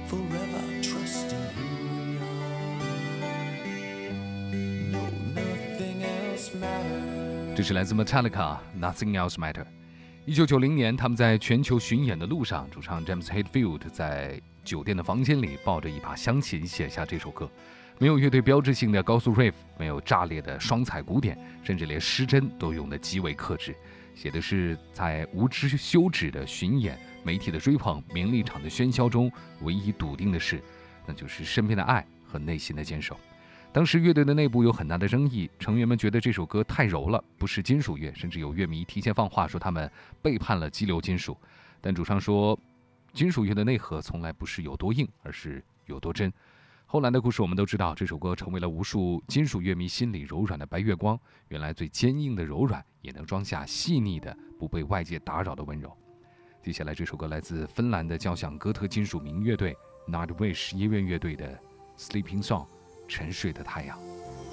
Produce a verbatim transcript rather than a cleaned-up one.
forever trusting who we are. No, nothing else matters. 这是来自 Metallica Nothing Else Matter。一九九零年，他们在全球巡演的路上，主唱 James Hetfield 在酒店的房间里抱着一把香琴写下这首歌。没有乐队标志性的高速 riff， 没有炸裂的双踩鼓点，甚至连失真都用得极为克制。写的是在无知休止的巡演、媒体的追捧、名利场的喧嚣中，唯一笃定的事，那就是身边的爱和内心的坚守。当时乐队的内部有很大的争议，成员们觉得这首歌太柔了，不是金属乐，甚至有乐迷提前放话说他们背叛了激流金属。但主唱说，金属乐的内核从来不是有多硬，而是有多真。后来的故事我们都知道，这首歌成为了无数金属乐迷心里柔软的白月光。原来最坚硬的柔软，也能装下细腻的不被外界打扰的温柔。接下来这首歌来自芬兰的交响哥特金属民乐队 Nightwish 音乐乐队的 Sleeping Song 沉睡的太阳。